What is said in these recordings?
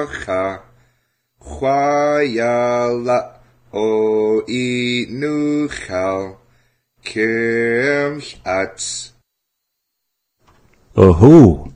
nacha chwayala o I nuchal Kirmats. Oho.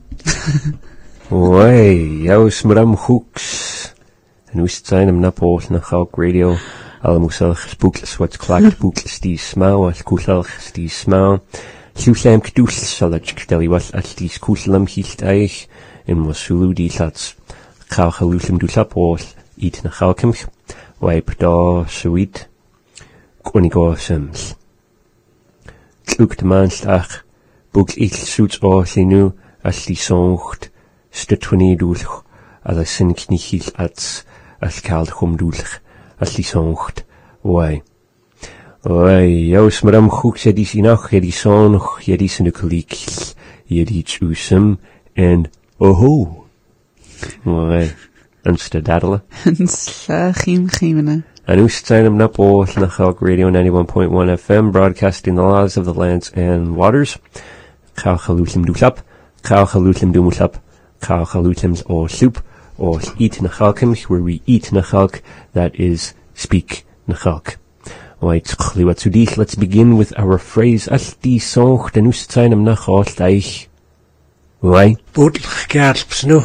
Wai, jaus mram hooks. En wist zijn hem napol na Chalk Radio. Alle moeselch spookles wat klakt spookles die smau, als koeselch die smau. Llwysem cdwls salat cdeli was als die koeselam hielt eich. En wasulu die lats. Chalch alusem dwsapol, eat na chalkemch. Wai pda sweet. Konigo sims. Kluk de maanstag. Boek ik zoets oors nu als die zongt. Stutwani doelch. Als sin knichiel als kaald gom doelch. Als die zongt. Wai. Wai, jaus maram goed jedis inach, jedis zonch, jedis in de kliekl, jedis usem, en oho. Wai. En stadaddelen. En slachim. And Ustainam Napo, Nachalk Radio 91.1 FM, broadcasting the laws of the lands and waters. Kau Chalutim Dulap, Kau Chalutim Dumulap, Kau Chalutims or soup, or eat Nachalkims, where we eat Nachalk, that is, speak Nachalk. Alright, let's begin with our phrase, Alti Sonch, den Ustainam Nachal Deich. Why? Bootlich Galpsnu.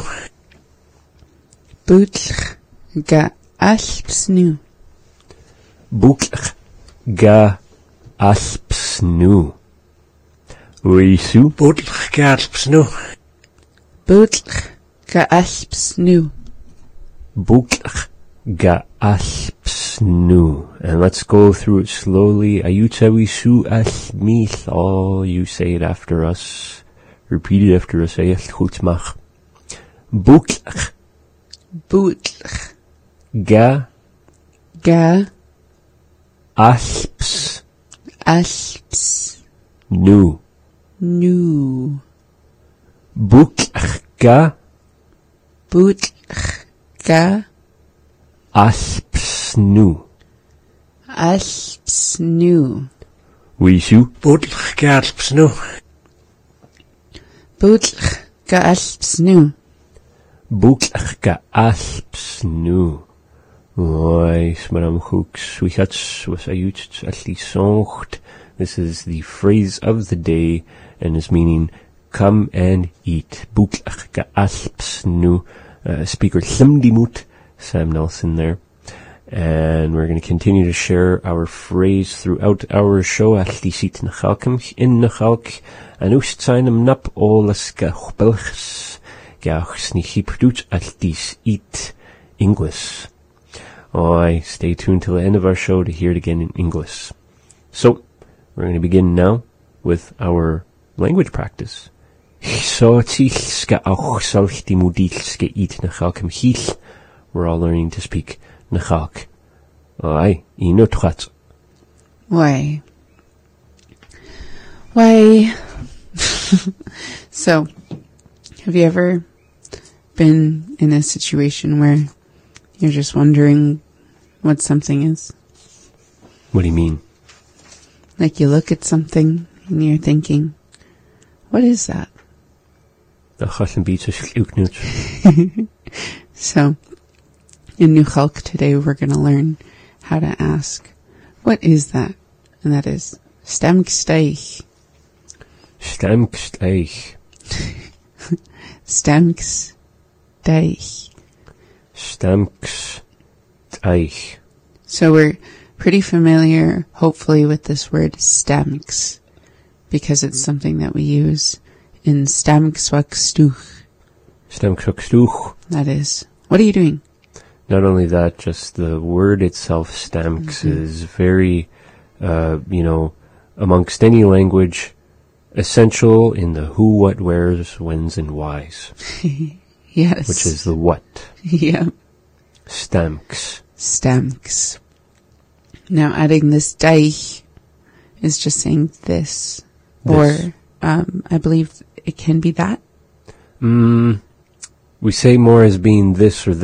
Bootlich Galpsnu. Bootlich ga aspsnu. Oisu? Bootlich Galpsnu. Bootlich ga aspsnu. Bootlich ga aspsnu. And let's go through it slowly. Ayutawisu asmith. All you say it after us. Repeat it after us. Ayat chutmach. Bootlich. Bootlich Ga asps nu. Bootlich ga asps nu. Wisu? Bootlich Galpsnu. Bootlich ga aspsnu. Bootlich ga aspsnu. Oi, smaram hooks, wichats was ayuts atli soncht. This is the phrase of the day and is meaning come and eat. Bootlich ga aspsnu. Speaker Limdimut, Sam Nelson there. And we're going to continue to share our phrase throughout our show. Atli sit nachalkem in nachalk. And ustzainem nap olas ga chbelchs. Gauchs nichipdut atlis eat English. Oh, stay tuned till the end of our show to hear it again in English. So, we're going to begin now with our language practice. We're all learning to speak Nachalk. Why? So, have you ever been in a situation where you're just wondering what something is? What do you mean? Like you look at something and you're thinking, what is that? So, in Nuchalk today we're going to learn how to ask, what is that? And that is, stamksteich. Stamksteich. Stamksteich. Stamksteich. So we're pretty familiar, hopefully, with this word stamks, because it's something that we use in stamkswakstuch. Stamkswakstuch. That is. What are you doing? Not only that, just the word itself, stamks, is very, amongst any language, essential in the who, what, wheres, whens, and whys. Yes. Which is the what. Yeah. Stamks. Stamks. Now, adding this daich is just saying this. Or, I believe it can be that. We say more as being this or